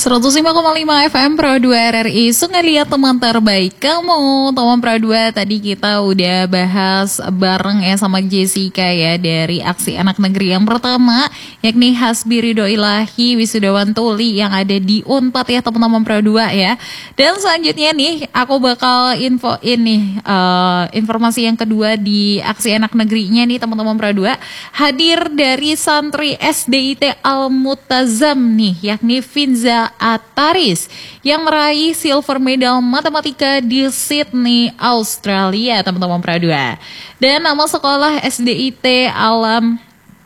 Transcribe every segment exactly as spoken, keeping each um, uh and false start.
seratus lima koma lima F M Pro dua R R I, Sungai Liat teman terbaik kamu. Teman Pro dua, tadi kita udah bahas bareng ya sama Jessica ya dari aksi anak negeri yang pertama, yakni Hasbi Ridho Ilahi Wisudawan Tuli yang ada di Unpad ya teman-teman Pro dua ya. Dan selanjutnya nih aku bakal info ini uh, informasi yang kedua di aksi anak negerinya nih teman-teman Pro dua. Hadir dari santri S D I T Al-Mu'tazzam nih, yakni Finza Ataris yang meraih silver medal matematika di Sydney, Australia, teman-teman Pro dua. Dan nama sekolah S D I T Alam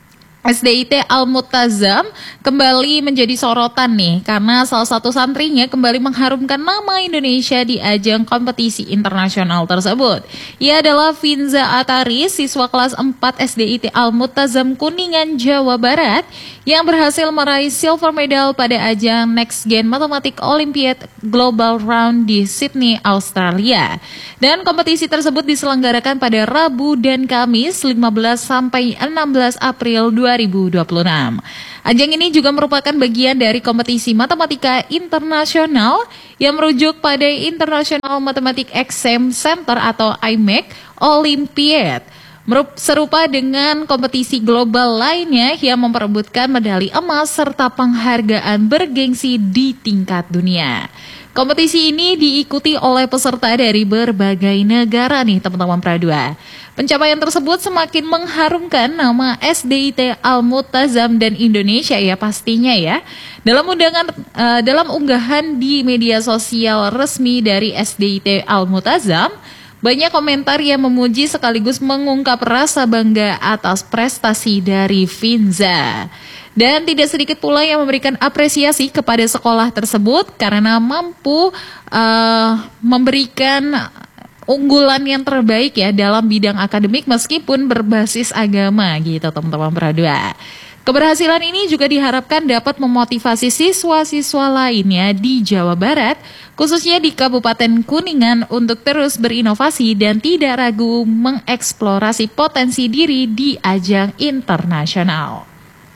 S D I T Al-Mu'tazzam kembali menjadi sorotan nih karena salah satu santrinya kembali mengharumkan nama Indonesia di ajang kompetisi internasional tersebut. Ia adalah Finza Ataris, siswa kelas empat S D I T Al-Mu'tazzam Kuningan, Jawa Barat yang berhasil meraih silver medal pada ajang Next Gen Matematik Olympiad Global Round di Sydney, Australia. Dan kompetisi tersebut diselenggarakan pada Rabu dan Kamis lima belas sampai enam belas April dua ribu dua puluh enam. Ajang ini juga merupakan bagian dari kompetisi matematika internasional yang merujuk pada International Mathematics Exam Center atau I M E C Olympiad. Serupa dengan kompetisi global lainnya yang memperebutkan medali emas serta penghargaan bergengsi di tingkat dunia. Kompetisi ini diikuti oleh peserta dari berbagai negara nih teman-teman Pro dua. Pencapaian tersebut semakin mengharumkan nama S D I T Al-Mu'tazzam dan Indonesia ya pastinya ya. Dalam undangan uh, dalam unggahan di media sosial resmi dari S D I T Al-Mu'tazzam, banyak komentar yang memuji sekaligus mengungkap rasa bangga atas prestasi dari Finza. Dan tidak sedikit pula yang memberikan apresiasi kepada sekolah tersebut karena mampu uh, memberikan unggulan yang terbaik ya dalam bidang akademik meskipun berbasis agama gitu teman-teman Pro dua. Keberhasilan ini juga diharapkan dapat memotivasi siswa-siswa lainnya di Jawa Barat, khususnya di Kabupaten Kuningan untuk terus berinovasi dan tidak ragu mengeksplorasi potensi diri di ajang internasional.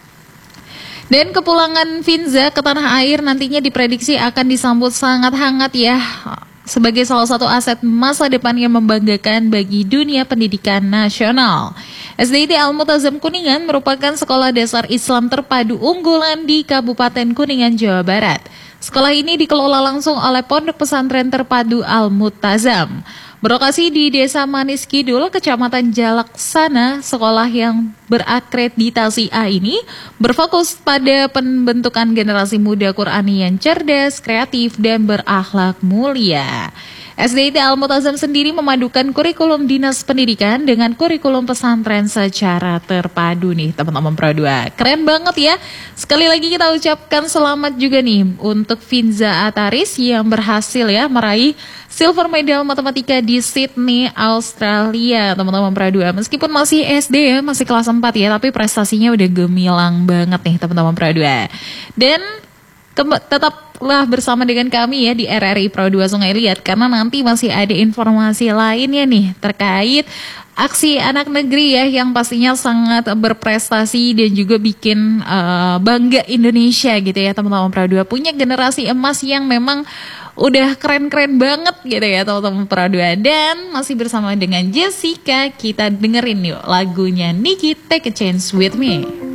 Dan kepulangan Finza ke tanah air nantinya diprediksi akan disambut sangat hangat ya, sebagai salah satu aset masa depan yang membanggakan bagi dunia pendidikan nasional. S D I T Al-Mu'tazzam Kuningan merupakan sekolah dasar Islam terpadu unggulan di Kabupaten Kuningan, Jawa Barat. Sekolah ini dikelola langsung oleh Pondok Pesantren Terpadu Al-Mu'tazzam. Berlokasi di Desa Manis Kidul, Kecamatan Jalaksana, sekolah yang berakreditasi A ini berfokus pada pembentukan generasi muda Qurani yang cerdas, kreatif, dan berakhlak mulia. S D I T Al-Mu'tazzam sendiri memadukan kurikulum dinas pendidikan dengan kurikulum pesantren secara terpadu nih teman-teman Pro dua. Keren banget ya. Sekali lagi kita ucapkan selamat juga nih untuk Finza Ataris yang berhasil ya meraih silver medal matematika di Sydney, Australia teman-teman Pro dua. Meskipun masih S D ya, masih kelas empat ya, tapi prestasinya udah gemilang banget nih teman-teman Pro dua. Dan tetaplah bersama dengan kami ya di R R I Pro dua Sungai Liat karena nanti masih ada informasi lainnya nih terkait aksi anak negeri ya yang pastinya sangat berprestasi dan juga bikin uh, bangga Indonesia gitu ya teman-teman Pro dua. Punya generasi emas yang memang udah keren-keren banget gitu ya teman-teman Pro dua. Dan masih bersama dengan Jessica, kita dengerin yuk lagunya Niki Take a Chance With Me.